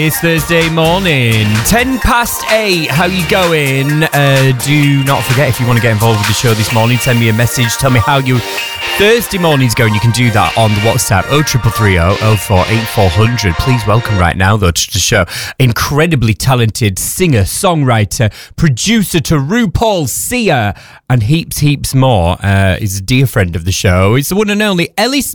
It's Thursday morning, 10 past 8. How you going? Do not forget, if you want to get involved with the show this morning, send me a message. Tell me how your Thursday morning's going. You can do that on the WhatsApp 0330 048 400. Please welcome right now, though, to the show, incredibly talented singer, songwriter, producer to RuPaul, Sia, and heaps more. Is a dear friend of the show. It's the one and only Ellis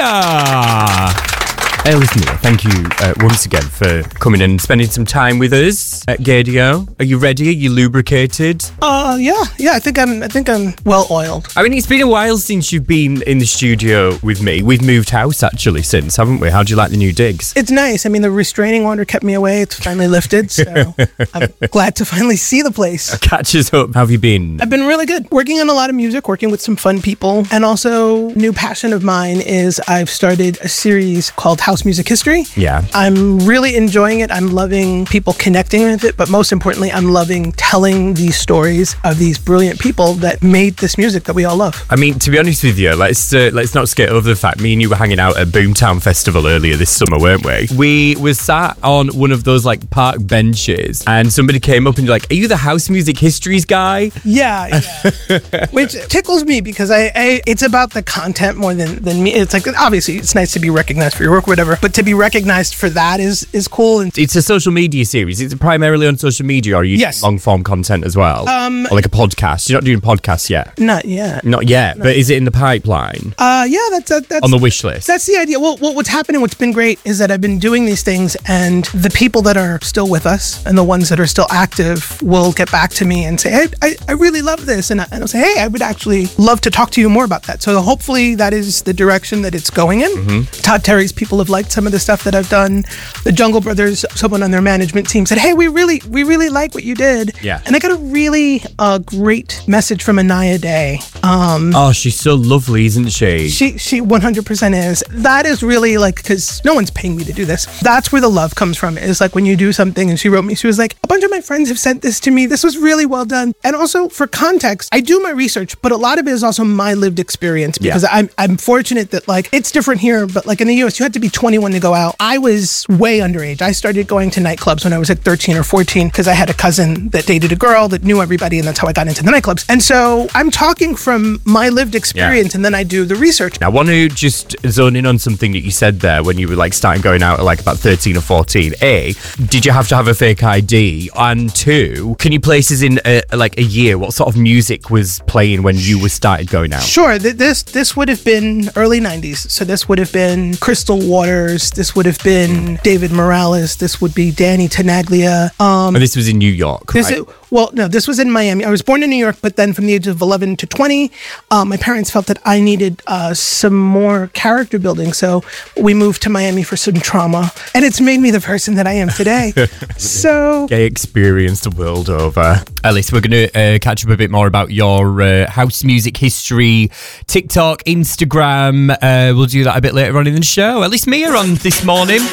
Mia. Ellis Mia, thank you once again for coming in and spending some time with us at Gaydio. Are you ready? Are you lubricated? Yeah. I think I'm well oiled. I mean, it's been a while since you've been in the studio with me. We've moved house actually since, haven't we? How do you like the new digs? It's nice. I mean, the restraining order kept me away. It's finally lifted, so I'm glad to finally see the place. Catch us up. How have you been? I've been really good. Working on a lot of music, working with some fun people, and also new passion of mine is I've started a series called House Music History. Yeah. I'm really enjoying it. I'm loving people connecting with it, but most importantly, I'm loving telling these stories of these brilliant people that made this music that we all love. I mean, to be honest with you, let's not skate over the fact me and you were hanging out at Boomtown Festival earlier this summer, weren't we? We were sat on one of those like park benches and somebody came up and you're like, are you the House Music Histories guy? Yeah. Which tickles me because I it's about the content more than me. It's like, obviously it's nice to be recognized for your work, whatever, but to be recognized for that is cool. And it's a social media series. It's primarily on social media, or are you yes. long form content as well? Or like a podcast? You're not doing podcasts yet? Not yet. Not yet, but is it in the pipeline? Yeah, that's on the wish list. That's the idea. Well, what's happening, what's been great is that I've been doing these things and the people that are still with us and the ones that are still active will get back to me and say, hey, I really love this. And I'll say, hey, I would actually love to talk to you more about that. So hopefully that is the direction that it's going in. Mm-hmm. Todd Terry's people have liked some of the stuff that I've done. The Jungle Brothers, someone on their management team said, hey, we really like what you did. Yeah. And I got a really great message from Anaya Day. Oh, she's so lovely, isn't she? She 100% is. That is really like, because no one's paying me to do this. That's where the love comes from, is like when you do something. And she wrote me, she was like, a bunch of my friends have sent this to me. This was really well done. And also for context, I do my research, but a lot of it is also my lived experience because I'm fortunate that like it's different here, but like in the US, you had to be 21 to go out. I was way underage. I started going to nightclubs when I was like 13 or 14 because I had a cousin that dated a girl that knew everybody, and that's how I got into the nightclubs. And so I'm talking from my lived experience, and then I do the research. Now, I want to just zone in on something that you said there when you were like starting going out at like about 13 or 14. A, did you have to have a fake ID? And two, can you place us in like a year? What sort of music was playing when you were started going out? Sure. This would have been early 90s. So this would have been Crystal Waters. This would have been David Morales. This would be Danny Tenaglia. And this was in New York, right? Well, no, this was in Miami. I was born in New York, but then from the age of 11 to 20, my parents felt that I needed some more character building. So we moved to Miami for some trauma. And it's made me the person that I am today. So gay experience the world over. Ellis, we're going to catch up a bit more about your house music history, TikTok, Instagram. We'll do that a bit later on in the show. Ellis Mia on this morning.